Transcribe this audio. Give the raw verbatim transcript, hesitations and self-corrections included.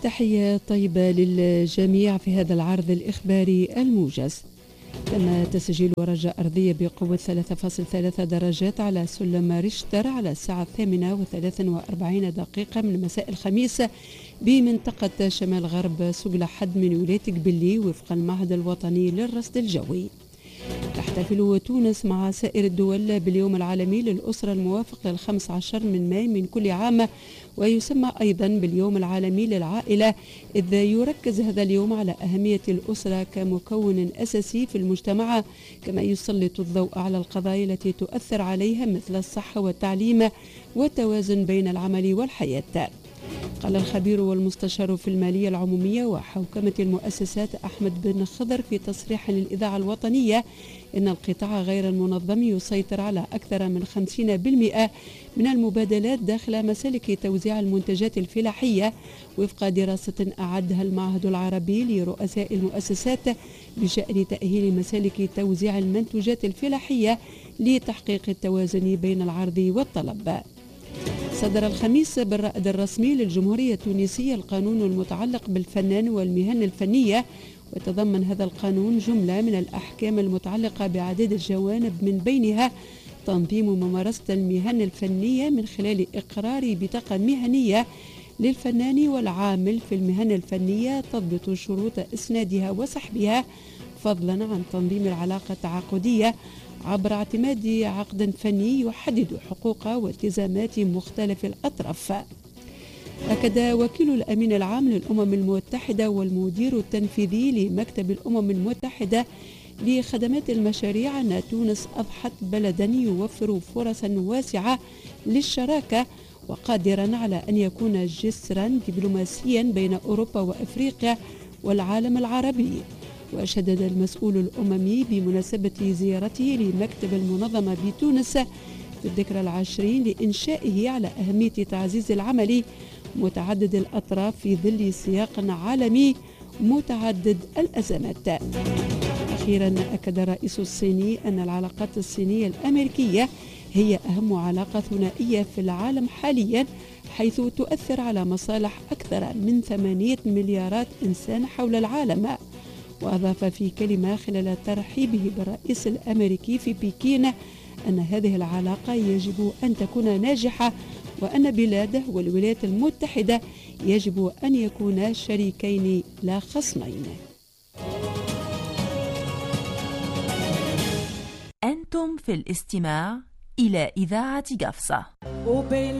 تحية طيبة للجميع في هذا العرض الإخباري الموجز. تم تسجيل ورجة أرضية بقوة ثلاثة فاصلة ثلاثة درجات على سلم ريشتر على الساعة الثامنة وثلاث وأربعين دقيقة من مساء الخميس بمنطقة شمال غرب سوق لحد من ولاية قبلي وفق المعهد الوطني للرصد الجوي. تحتفل تونس مع سائر الدول باليوم العالمي للأسرة الموافق للخمس عشر من ماي من كل عام، ويسمى أيضا باليوم العالمي للعائلة، إذ يركز هذا اليوم على أهمية الأسرة كمكون أساسي في المجتمع، كما يسلط الضوء على القضايا التي تؤثر عليها مثل الصحة والتعليم والتوازن بين العمل والحياة. قال الخبير والمستشار في المالية العمومية وحوكمة المؤسسات أحمد بن خضر في تصريح للإذاعة الوطنية إن القطاع غير المنظم يسيطر على أكثر من خمسين بالمئة من المبادلات داخل مسالك توزيع المنتجات الفلاحية، وفق دراسة أعدها المعهد العربي لرؤساء المؤسسات بشأن تأهيل مسالك توزيع المنتوجات الفلاحية لتحقيق التوازن بين العرض والطلب. صدر الخميس بالرائد الرسمي للجمهورية التونسية القانون المتعلق بالفنان والمهن الفنية، وتضمن هذا القانون جملة من الأحكام المتعلقة بعديد الجوانب، من بينها تنظيم ممارسة المهن الفنية من خلال إقرار بطاقة مهنية للفنان والعامل في المهن الفنية تضبط شروط إسنادها وسحبها، فضلا عن تنظيم العلاقة التعاقدية عبر اعتماد عقد فني يحدد حقوق والتزامات مختلف الأطراف. أكد وكيل الأمين العام للأمم المتحدة والمدير التنفيذي لمكتب الأمم المتحدة لخدمات المشاريع أن تونس أضحت بلدا يوفر فرصا واسعة للشراكة وقادرا على أن يكون جسرا دبلوماسيا بين أوروبا وأفريقيا والعالم العربي. وشدد المسؤول الأممي بمناسبة زيارته لمكتب المنظمة بتونس في الذكرى العشرين لإنشائه على أهمية تعزيز العمل متعدد الأطراف في ظل سياق عالمي متعدد الأزمات. أخيرا أكد الرئيس الصيني أن العلاقات الصينية الأمريكية هي أهم علاقة ثنائية في العالم حاليا، حيث تؤثر على مصالح أكثر من ثمانية مليارات إنسان حول العالم. وأضاف في كلمة خلال ترحيبه بالرئيس الأمريكي في بكين أن هذه العلاقة يجب أن تكون ناجحة، وأن بلاده والولايات المتحدة يجب أن يكونا شريكين لا خصمين. أنتم في الاستماع إلى إذاعة قفصة.